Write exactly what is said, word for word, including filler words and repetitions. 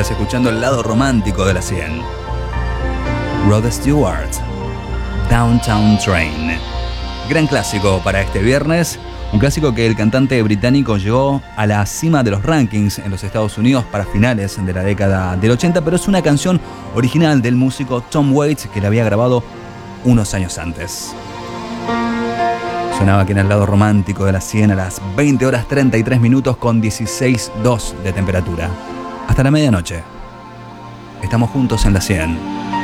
Estás escuchando el lado romántico de la cien. Rod Stewart, Downtown Train. Gran clásico para este viernes. Un clásico que el cantante británico llegó a la cima de los rankings en los Estados Unidos para finales de la década del ochenta, pero es una canción original del músico Tom Waits que la había grabado unos años antes. Sonaba aquí en el lado romántico de la cien a las veinte horas treinta y tres minutos con dieciséis coma dos de temperatura. Hasta la medianoche. Estamos juntos en la cien.